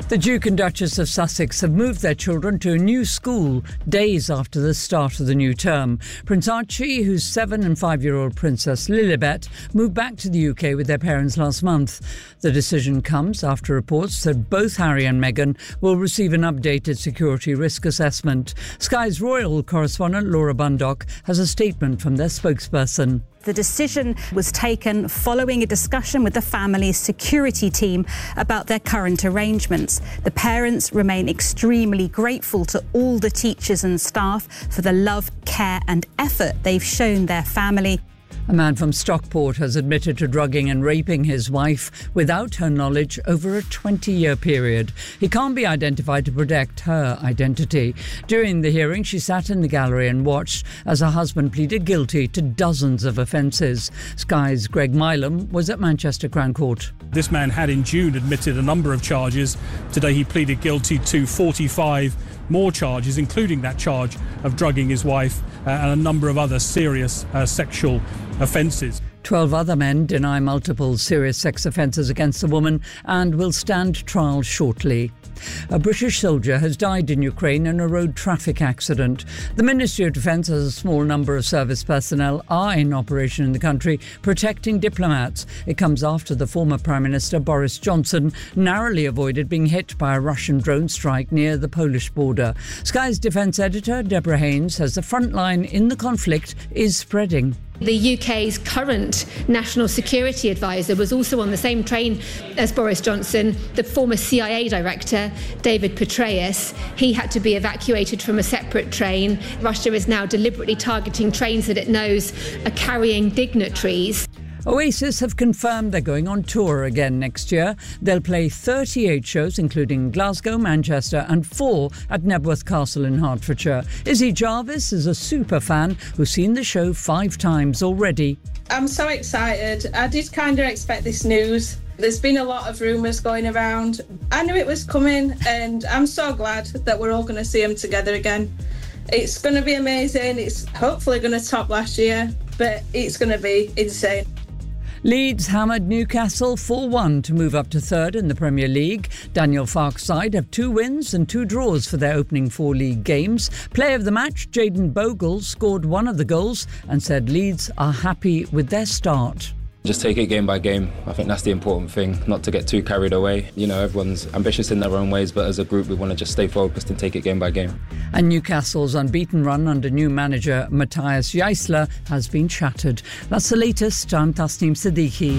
The Duke and Duchess of Sussex have moved their children to a new school days after the start of the new term. Prince Archie, whose 7 and 5-year-old Princess Lilibet moved back to the UK with their parents last month. The decision comes after reports that both Harry and Meghan will receive an updated security risk assessment. Sky's royal correspondent Laura Bundock has a statement from their spokesperson. The decision was taken following a discussion with the family's security team about their current arrangements. The parents remain extremely grateful to all the teachers and staff for the love, care and effort they've shown their family. A man from Stockport has admitted to drugging and raping his wife without her knowledge over a 20-year period. He can't be identified to protect her identity. During the hearing, she sat in the gallery and watched as her husband pleaded guilty to dozens of offences. Sky's Greg Milam was at Manchester Crown Court. This man had in June admitted a number of charges. Today he pleaded guilty to 45 more charges, including that charge of drugging his wife and a number of other serious sexual offences. 12 other men deny multiple serious sex offences against the woman and will stand trial shortly. A British soldier has died in Ukraine in a road traffic accident. The Ministry of Defence has a small number of service personnel are in operation in the country protecting diplomats. It comes after the former Prime Minister Boris Johnson narrowly avoided being hit by a Russian drone strike near the Polish border. Sky's defence editor Deborah Haynes says the front line in the conflict is spreading. The UK's current national security advisor was also on the same train as Boris Johnson, the former CIA director, David Petraeus. He had to be evacuated from a separate train. Russia is now deliberately targeting trains that it knows are carrying dignitaries. Oasis have confirmed they're going on tour again next year. They'll play 38 shows, including Glasgow, Manchester and 4 at Knebworth Castle in Hertfordshire. Izzy Jarvis is a super fan who's seen the show 5 times already. I'm so excited. I did kind of expect this news. There's been a lot of rumours going around. I knew it was coming and I'm so glad that we're all going to see them together again. It's going to be amazing. It's hopefully going to top last year, but it's going to be insane. Leeds hammered Newcastle 4-1 to move up to third in the Premier League. Daniel Farke's side have 2 wins and 2 draws for their opening 4 league games. Player of the match, Jayden Bogle, scored one of the goals and said Leeds are happy with their start. Just take it game by game. I think that's the important thing, not to get too carried away. You know, everyone's ambitious in their own ways, but as a group we want to just stay focused and take it game by game. And Newcastle's unbeaten run under new manager Matthias Jaissler has been shattered. That's the latest. I'm Tasneem Siddiqui.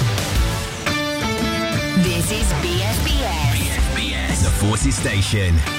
This is BSBS. BSBS, the Forces Station.